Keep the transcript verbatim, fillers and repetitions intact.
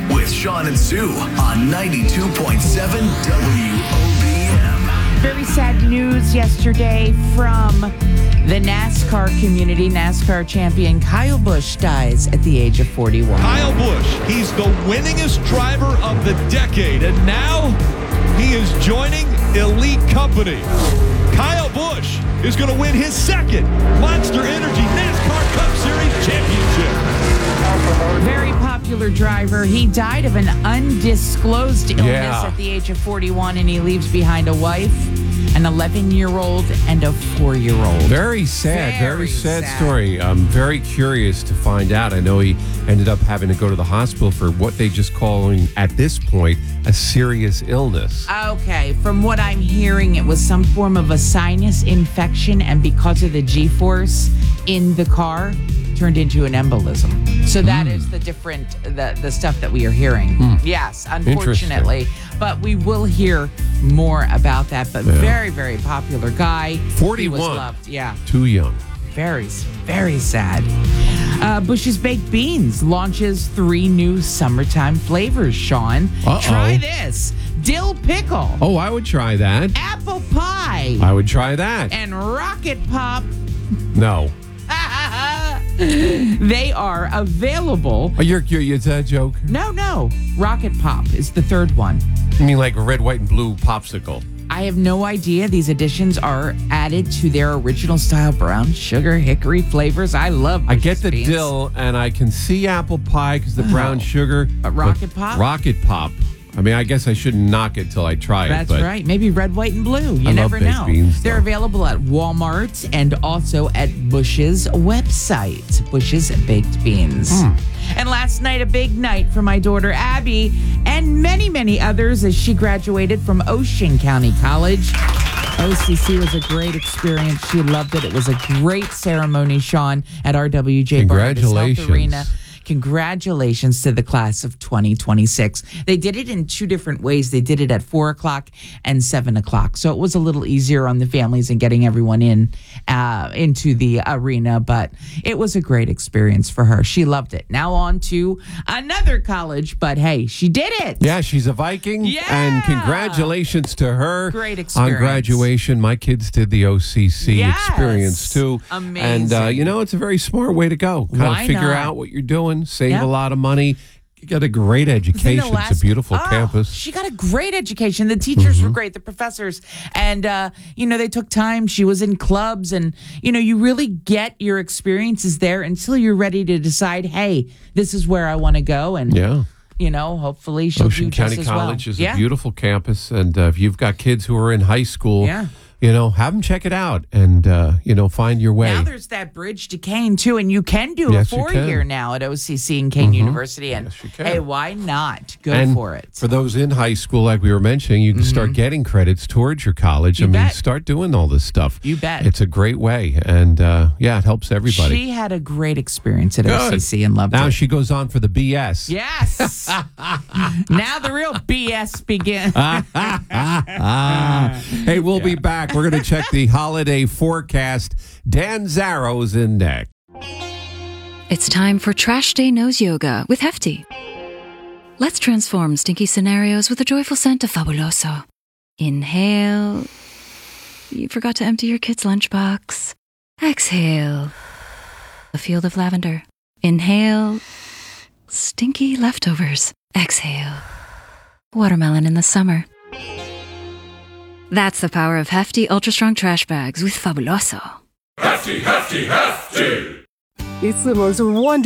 with Sean and Sue on ninety-two point seven W O B M. Very sad news yesterday from the NASCAR community. NASCAR champion Kyle Busch dies at the age of forty-one. Kyle Busch, he's the winningest driver of the decade, and now he is joining elite company. Kyle Busch is going to win his second Monster Energy NASCAR Cup Series championship. Very popular driver. He died of an undisclosed illness Yeah. at the age of forty-one, and he leaves behind a wife, an eleven-year-old, and a four-year-old. Very sad, very, Very sad, sad. story. I'm very curious to find out. I know he ended up having to go to the hospital for what they just calling, at this point, a serious illness. Okay, from what I'm hearing, it was some form of a sinus infection, and because of the G-force in the car, turned into an embolism. So that Mm. is the different, the, the stuff that we are hearing. Mm. Yes, unfortunately. But we will hear more about that. But Yeah. very, very popular guy. forty-one. He was loved. Yeah. Too young. Very, very sad. Uh, Bush's Baked Beans launches three new summertime flavors, Sean. Uh-oh. Try this. Dill pickle. Oh, I would try that. Apple pie. I would try that. And rocket pop. No. They are available. Oh, you're, you're, is that a joke? No, no. Rocket Pop is the third one. You mean like a red, white, and blue popsicle? I have no idea. These additions are added to their original style brown sugar hickory flavors. I love I Bush's get the Beans. dill, and I can see apple pie because the brown sugar. But Rocket Pop? Rocket Pop. I mean, I guess I shouldn't knock it till I try it. That's but right. Maybe red, white, and blue. You I love never baked know. beans, They're though. available at Walmart and also at Bush's website, Bush's Baked Beans. Hmm. And last night, a big night for my daughter Abby and many, many others as she graduated from Ocean County College. O C C was a great experience. She loved it. It was a great ceremony, Sean, at R W J Barnabas Health Congratulations. Arena. Congratulations to the class of twenty twenty-six. They did it in two different ways. They did it at four o'clock and seven o'clock. So it was a little easier on the families and getting everyone in uh, into the arena. But it was a great experience for her. She loved it. Now on to another college. But hey, she did it. Yeah, she's a Viking. Yeah. And congratulations to her. Great experience. On graduation. My kids did the O C C Yes. experience too. Amazing. And, uh, you know, it's a very smart way to go. Kind Why of figure not? out what you're doing, save Yep. a lot of money. You got a great education. Last- It's a beautiful Oh, campus. She got a great education. The teachers Mm-hmm. were great, the professors. And, uh, you know, they took time. She was in clubs. And, you know, you really get your experiences there until you're ready to decide, hey, this is where I want to go. And, Yeah. you know, hopefully she'll Ocean do just County as College well. is yeah. a beautiful campus. And uh, if you've got kids who are in high school, Yeah. you know, have them check it out and, uh, you know, find your way. Now there's that bridge to Kane, too, and you can do Yes, a you four-year can. now at O C C and Kane University. And, Yes, you can. hey, why not? Go and for it. For those in high school, like we were mentioning, you can start getting credits towards your college. You I mean, bet. start doing all this stuff. You bet. It's a great way. And, uh, yeah, it helps everybody. She had a great experience at O C Good. C and loved Now it. she goes on for the B S. Yes. Now the real B S begins. Ah. Hey, we'll be back. We're going to check the holiday forecast. Dan Zarro's in next. It's time for Trash Day Nose Yoga with Hefty. Let's transform stinky scenarios with a joyful scent of Fabuloso. Inhale. You forgot to empty your kid's lunchbox. Exhale. A field of lavender. Inhale. Stinky leftovers. Exhale. Watermelon in the summer. That's the power of Hefty Ultra Strong Trash Bags with Fabuloso. Hefty, hefty, hefty! It's the most wonderful